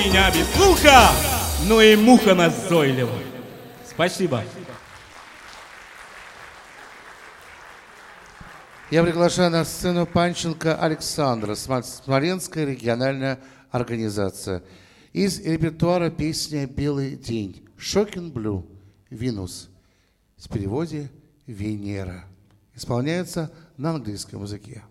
Меня без слуха, но и муха назойлива. Спасибо. Я приглашаю на сцену Панченко Александра, Смоленская региональная организация. Из репертуара песня «Белый день». «Shocking Blue», «Винус». В переводе «Венера». Исполняется на английском языке.